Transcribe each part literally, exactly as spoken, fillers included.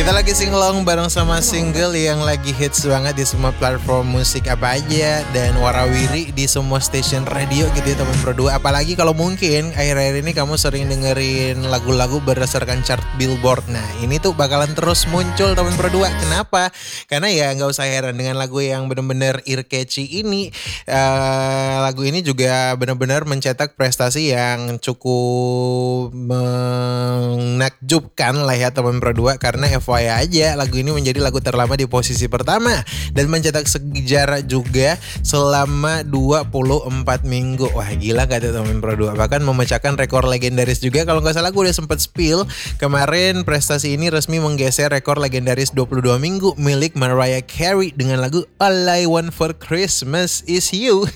Kita lagi singlong bareng sama single yang lagi hits banget di semua platform musik apa aja dan warawiri di semua station radio gitu ya teman Pro dua. Apalagi kalau mungkin akhir-akhir ini kamu sering dengerin lagu-lagu berdasarkan chart Billboard. Nah ini tuh bakalan terus muncul teman Pro dua. Kenapa? Karena ya nggak usah heran dengan lagu yang benar-benar ear catchy ini. Uh, lagu ini juga benar-benar mencetak prestasi yang cukup menakjubkan lah ya teman Pro dua. Karena F Y I aja lagu ini menjadi lagu terlama di posisi pertama dan mencetak sejarah juga selama dua puluh empat minggu. Wah gila gak tuh teman Pro dua, bahkan memecahkan rekor legendaris juga. Kalau gak salah gue udah sempet spill kemarin, prestasi ini resmi menggeser rekor legendaris dua puluh dua minggu milik Mariah Carey dengan lagu All I Want For Christmas Is You.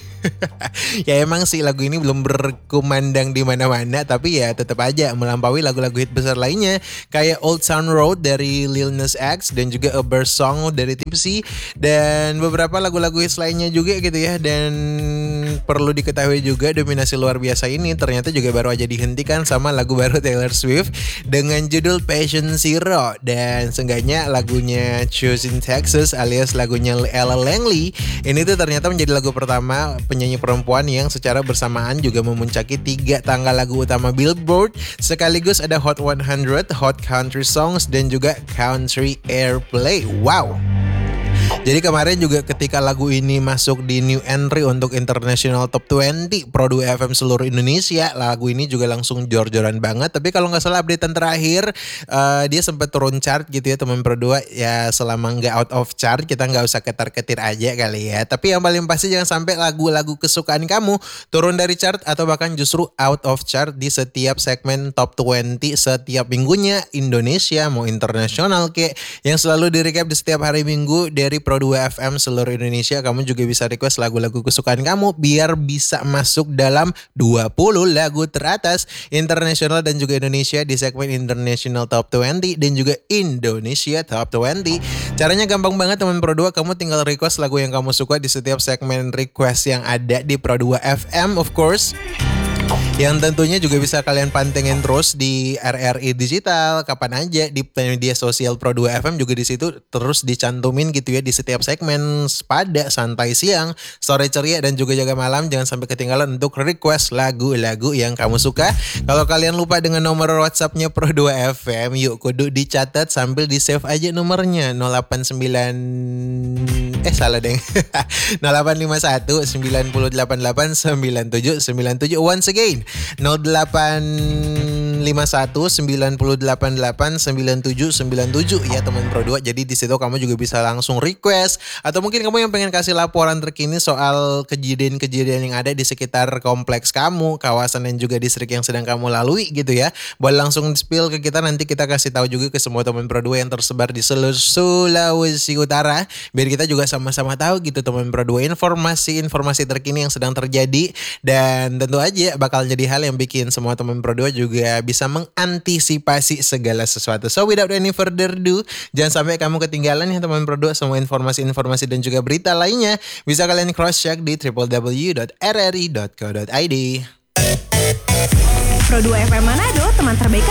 Ya emang sih lagu ini belum berkumandang di mana-mana, tapi ya tetap aja melampaui lagu-lagu hit besar lainnya kayak Old Town Road dari Lil Nas X dan juga A Bear Song dari Tipsy dan beberapa lagu-lagu hits lainnya juga gitu ya. Dan perlu diketahui juga dominasi luar biasa ini ternyata juga baru aja dihentikan sama lagu baru Taylor Swift dengan judul Passion Zero. Dan seenggaknya lagunya Choosing Texas alias lagunya Ella Langley ini tuh ternyata menjadi lagu pertama penyanyi perempuan yang secara bersamaan juga memuncaki tiga tangga lagu utama Billboard, sekaligus ada Hot seratus, Hot Country Songs dan juga Country Airplay. Wow. Jadi kemarin juga ketika lagu ini masuk di new entry untuk International Top dua puluh Pro dua F M seluruh Indonesia, lagu ini juga langsung jor-joran banget. Tapi kalau nggak salah updatean terakhir uh, dia sempat turun chart gitu ya teman Pro dua. Ya selama nggak out of chart kita nggak usah ketar-ketir aja kali ya. Tapi yang paling pasti jangan sampai lagu-lagu kesukaan kamu turun dari chart atau bahkan justru out of chart di setiap segmen Top dua puluh setiap minggunya Indonesia mau internasional kayak yang selalu di recap di setiap hari Minggu dari Pro dua F M seluruh Indonesia. Kamu juga bisa request lagu-lagu kesukaan kamu biar bisa masuk dalam dua puluh lagu teratas internasional dan juga Indonesia di segmen International Top dua puluh dan juga Indonesia Top dua puluh. Caranya gampang banget teman Pro dua, kamu tinggal request lagu yang kamu suka di setiap segmen request yang ada di Pro dua F M of course. Yang tentunya juga bisa kalian pantengin terus di R R I Digital kapan aja di media sosial Pro dua F M juga di situ terus dicantumin gitu ya di setiap segmen pada santai siang, sore ceria dan juga jaga malam. Jangan sampai ketinggalan untuk request lagu-lagu yang kamu suka. Kalau kalian lupa dengan nomor WhatsApp-nya Pro dua F M, yuk kudu dicatat sambil di save aja nomornya nol delapan sembilan eh salah deng nol delapan lima satu sembilan delapan delapan sembilan tujuh sembilan tujuh. Once again nol delapan lima satu sembilan delapan delapan sembilan tujuh sembilan tujuh ya teman Pro dua. Jadi di situ kamu juga bisa langsung request atau mungkin kamu yang pengen kasih laporan terkini soal kejadian-kejadian yang ada di sekitar kompleks kamu, kawasan dan juga distrik yang sedang kamu lalui gitu ya. Boleh langsung spill ke kita, nanti kita kasih tahu juga ke semua teman Pro dua yang tersebar di seluruh Sulawesi Utara biar kita juga sama-sama tahu gitu teman Pro dua informasi-informasi terkini yang sedang terjadi. Dan tentu aja bakal jadi hal yang bikin semua teman Pro dua juga bisa mengantisipasi segala sesuatu. So without any further ado, jangan sampai kamu ketinggalan ya teman Pro dua. Semua informasi-informasi dan juga berita lainnya bisa kalian cross check di w w w dot r r i dot co dot i d. Pro dua F M Manado, teman terbaik